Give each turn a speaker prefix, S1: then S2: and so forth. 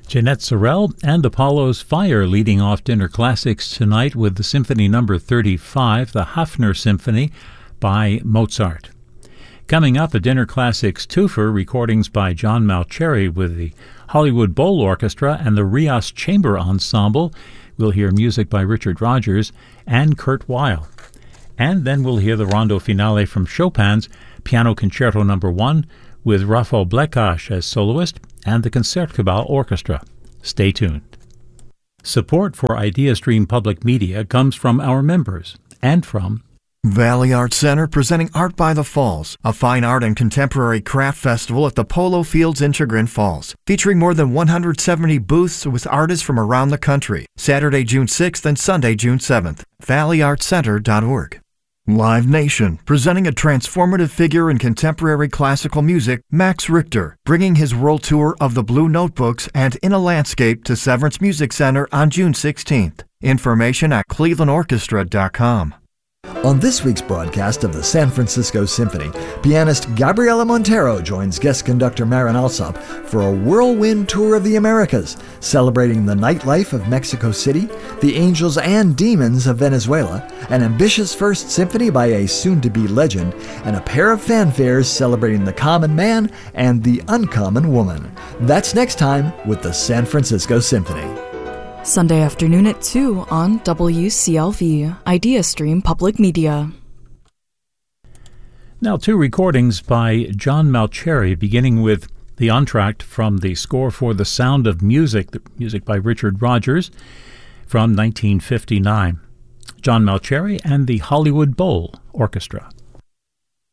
S1: Jeanette Sorrell and Apollo's Fire leading off Dinner Classics tonight with the Symphony No. 35, the Hafner Symphony by Mozart. Coming up, a Dinner Classics twofer, recordings by John Mauceri with the Hollywood Bowl Orchestra and the Rias Chamber Ensemble. We'll hear music by Richard Rodgers and Kurt Weill. And then we'll hear the Rondo Finale from Chopin's Piano Concerto No. 1 with Rafał Blekash as soloist and the Concertgebouw Orchestra. Stay tuned. Support for IdeaStream Public Media comes from our members and from
S2: Valley Arts Center, presenting Art by the Falls, a fine art and contemporary craft festival at the Polo Fields in Chagrin Falls, featuring more than 170 booths with artists from around the country. Saturday, June 6th and Sunday, June 7th. valleyartscenter.org. Live Nation, presenting a transformative figure in contemporary classical music, Max Richter, bringing his world tour of the Blue Notebooks and In a Landscape to Severance Music Center on June 16th. Information at clevelandorchestra.com.
S3: On this week's broadcast of the San Francisco Symphony, pianist Gabriela Montero joins guest conductor Marin Alsop for a whirlwind tour of the Americas, celebrating the nightlife of Mexico City, the angels and demons of Venezuela, an ambitious first symphony by a soon-to-be legend, and a pair of fanfares celebrating the common man and the uncommon woman. That's next time with the San Francisco Symphony.
S4: Sunday afternoon at 2 on WCLV, IdeaStream Public Media.
S1: Now, two recordings by John Mauceri, beginning with the entr'acte from the score for The Sound of Music, the music by Richard Rodgers from 1959. John Mauceri and the Hollywood Bowl Orchestra.